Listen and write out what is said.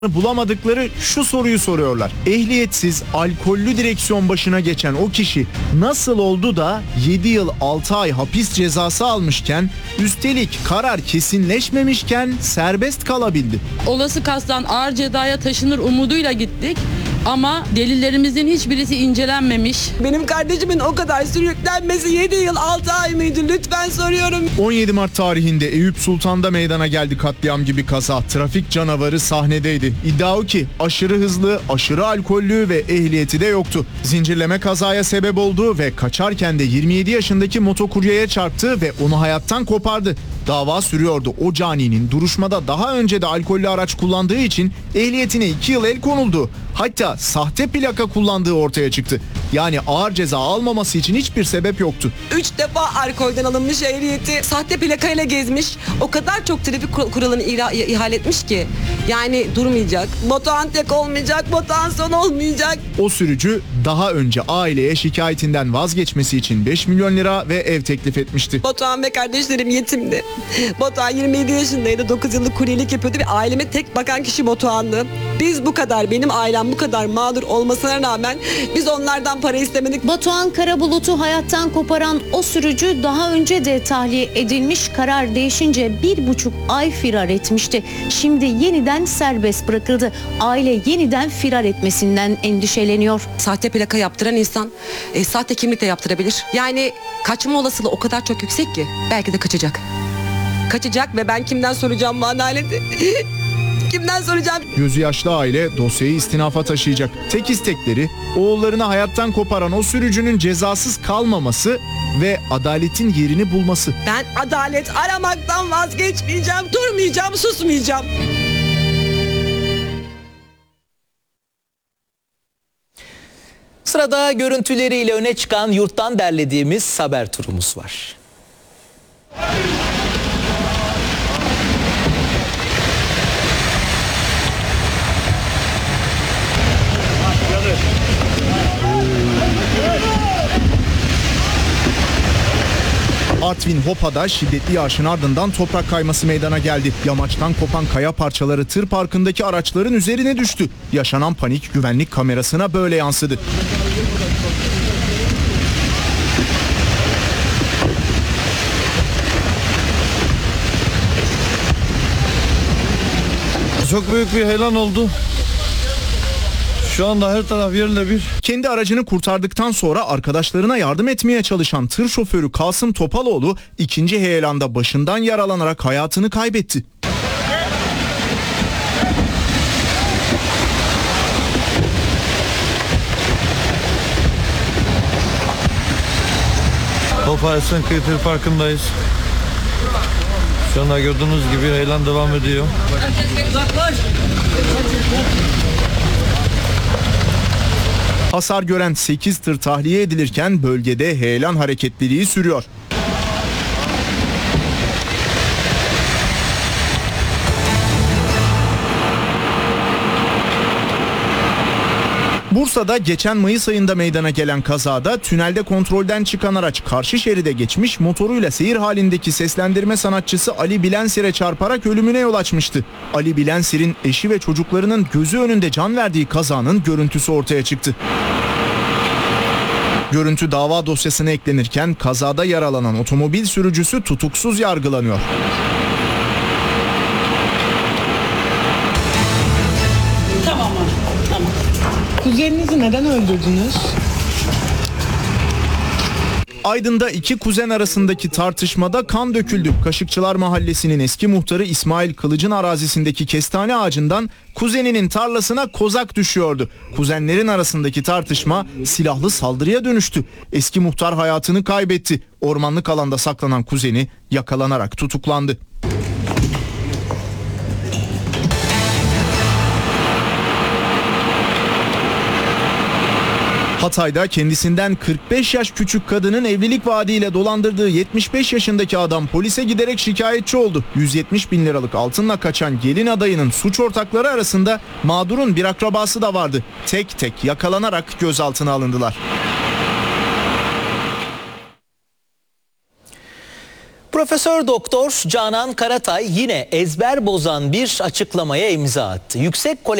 bulamadıkları şu soruyu soruyorlar. Ehliyetsiz, alkollü direksiyon başına geçen o kişi nasıl oldu da 7 yıl 6 ay hapis cezası almışken, üstelik karar kesinleşmemişken serbest kalabildi? Olası kastan ağır cezaya taşınır umuduyla gittik. Ama delillerimizin hiçbirisi incelenmemiş. Benim kardeşimin o kadar sürüklenmesi 7 yıl 6 ay mıydı? Lütfen soruyorum. 17 Mart tarihinde Eyüp Sultan'da meydana geldi katliam gibi kaza. Trafik canavarı sahnedeydi. İddia o ki aşırı hızlı, aşırı alkollü ve ehliyeti de yoktu. Zincirleme kazaya sebep oldu ve kaçarken de 27 yaşındaki motokuryeye çarptı ve onu hayattan kopardı. Dava sürüyordu. O caninin duruşmada daha önce de alkollü araç kullandığı için ehliyetine 2 yıl el konuldu. Hatta sahte plaka kullandığı ortaya çıktı. Yani ağır ceza almaması için hiçbir sebep yoktu. 3 defa alkolden alınmış ehliyeti, sahte plakayla gezmiş. O kadar çok trafik kuralını ihal etmiş ki. Yani durmayacak. Batuhan tek olmayacak, Batuhan son olmayacak. O sürücü daha önce aileye şikayetinden vazgeçmesi için 5 milyon lira ve ev teklif etmişti. Batuhan ve kardeşlerim yetimdi. Batuhan 27 yaşındaydı, 9 yıllık kuryelik yapıyordu ve aileme tek bakan kişi Batuhan'dı. Biz bu kadar, benim ailem bu kadar mağdur olmasına rağmen biz onlardan para istemedik. Batuhan Karabulut'u hayattan koparan o sürücü daha önce de tahliye edilmiş, karar değişince 1,5 ay firar etmişti. Şimdi yeniden serbest bırakıldı. Aile yeniden firar etmesinden endişeleniyor. Sahte plaka yaptıran insan sahte kimlik de yaptırabilir. Yani kaçma olasılığı o kadar çok yüksek ki belki de kaçacak. Kaçacak ve ben kimden soracağım bu adaleti? Kimden soracağım? Gözü yaşlı aile dosyayı istinafa taşıyacak. Tek istekleri oğullarını hayattan koparan o sürücünün cezasız kalmaması ve adaletin yerini bulması. Ben adalet aramaktan vazgeçmeyeceğim, durmayacağım, susmayacağım. Sırada görüntüleriyle öne çıkan yurttan derlediğimiz haber turumuz var. Artvin Hopa'da şiddetli yağışın ardından toprak kayması meydana geldi. Yamaçtan kopan kaya parçaları tır parkındaki araçların üzerine düştü. Yaşanan panik güvenlik kamerasına böyle yansıdı. Çok büyük bir heyelan oldu. Şu anda her taraf yerle bir. Kendi aracını kurtardıktan sonra arkadaşlarına yardım etmeye çalışan tır şoförü Kasım Topaloğlu ikinci heyelanda başından yaralanarak hayatını kaybetti. Hopa Esenköy'ü Tır Parkı'ndayız. Şu anda gördüğünüz gibi heyelan devam ediyor. Hasar gören 8 tır tahliye edilirken bölgede heyelan hareketliliği sürüyor. Bursa'da geçen Mayıs ayında meydana gelen kazada tünelde kontrolden çıkan araç karşı şeride geçmiş, motoruyla seyir halindeki seslendirme sanatçısı Ali Bilensir'e çarparak ölümüne yol açmıştı. Ali Bilensir'in eşi ve çocuklarının gözü önünde can verdiği kazanın görüntüsü ortaya çıktı. Görüntü dava dosyasına eklenirken kazada yaralanan otomobil sürücüsü tutuksuz yargılanıyor. Kuzeninizi neden öldürdünüz? Aydın'da iki kuzen arasındaki tartışmada kan döküldü. Kaşıkçılar Mahallesi'nin eski muhtarı İsmail Kılıç'ın arazisindeki kestane ağacından kuzeninin tarlasına kozak düşüyordu. Kuzenlerin arasındaki tartışma silahlı saldırıya dönüştü. Eski muhtar hayatını kaybetti. Ormanlık alanda saklanan kuzeni yakalanarak tutuklandı. Hatay'da kendisinden 45 yaş küçük kadının evlilik vaadiyle dolandırdığı 75 yaşındaki adam polise giderek şikayetçi oldu. 170 bin liralık altınla kaçan gelin adayının suç ortakları arasında mağdurun bir akrabası da vardı. Tek tek yakalanarak gözaltına alındılar. Profesör Doktor Canan Karatay yine ezber bozan bir açıklamaya imza attı. Yüksek